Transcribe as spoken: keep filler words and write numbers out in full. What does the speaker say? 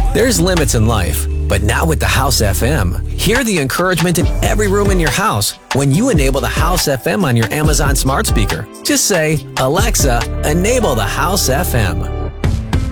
There's limits in life, but now with the House F M, hear the encouragement in every room in your house when you enable the House F M on your Amazon smart speaker. Just say, Alexa, enable the House F M.